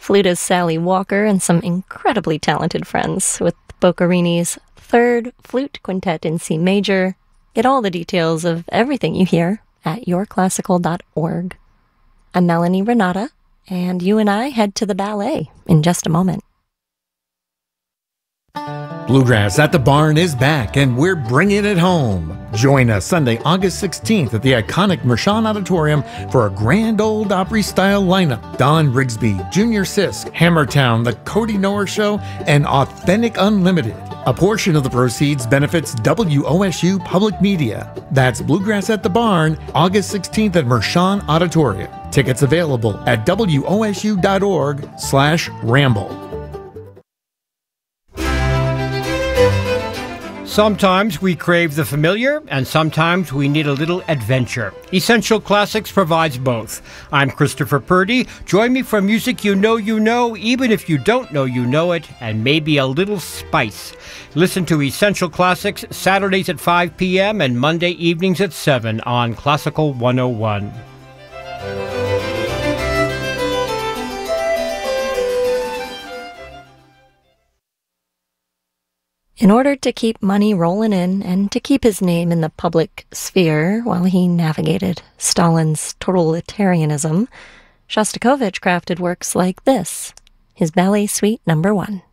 flutist Sally Walker and some incredibly talented friends with Boccherini's Third Flute Quintet in C Major. Get all the details of everything you hear at yourclassical.org. I'm Melanie Renata, and you and I head to the ballet in just a moment. Bluegrass at the Barn is back, and we're bringing it home. Join us Sunday, August 16th at the iconic Mershon Auditorium for a grand old Opry-style lineup. Don Rigsby, Junior Sisk, Hammertown, The Cody Noer Show, and Authentic Unlimited. A portion of the proceeds benefits WOSU Public Media. That's Bluegrass at the Barn, August 16th at Mershon Auditorium. Tickets available at wosu.org/ramble. Sometimes we crave the familiar, and sometimes we need a little adventure. Essential Classics provides both. I'm Christopher Purdy. Join me for music you know, even if you don't know you know it, and maybe a little spice. Listen to Essential Classics Saturdays at 5 p.m. and Monday evenings at 7 on Classical 101. In order to keep money rolling in and to keep his name in the public sphere while he navigated Stalin's totalitarianism, Shostakovich crafted works like this, his Ballet Suite No. 1.